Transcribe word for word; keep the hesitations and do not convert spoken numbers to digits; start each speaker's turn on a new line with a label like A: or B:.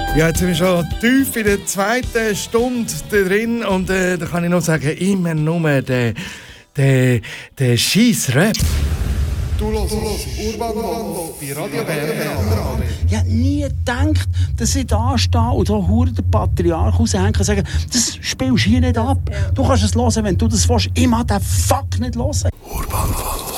A: Ja, jetzt sind wir schon tief in der zweiten Stunde drin und äh, da kann ich noch sagen, immer nur der, der, der Scheissrap.
B: Du hörst Urban Band bei Radio Bern.
C: Ich hätte nie gedacht, dass ich da stehe und da hure den Patriarch raushängen und sagen, das spielst du hier nicht ab. Du kannst es hören, wenn du das willst. Ich mag den Fuck nicht hören.
B: Urban Band.